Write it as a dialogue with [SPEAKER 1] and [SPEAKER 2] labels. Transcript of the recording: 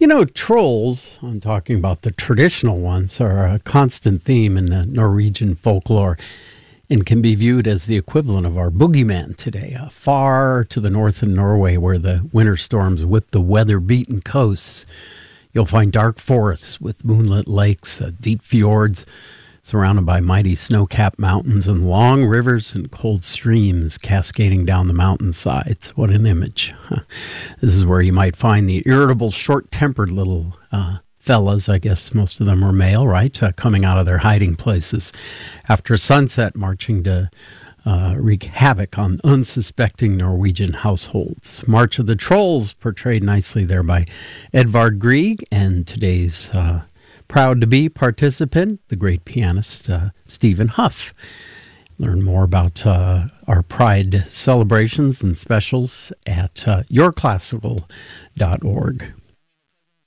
[SPEAKER 1] Trolls, I'm talking about the traditional ones, are a constant theme in Norwegian folklore and can be viewed as the equivalent of our boogeyman today. Far to the north in Norway, where the winter storms whip the weather-beaten coasts, you'll find dark forests with moonlit lakes, deep fjords, surrounded by mighty snow-capped mountains and long rivers and cold streams cascading down the mountainsides. What an image. This is where you might find the irritable, short-tempered little fellas, I guess most of them are male, right, coming out of their hiding places after sunset, marching to wreak havoc on unsuspecting Norwegian households. March of the Trolls, portrayed nicely there by Edvard Grieg, and today's proud-to-be participant, the great pianist Stephen Huff. Learn more about our Pride celebrations and specials at yourclassical.org.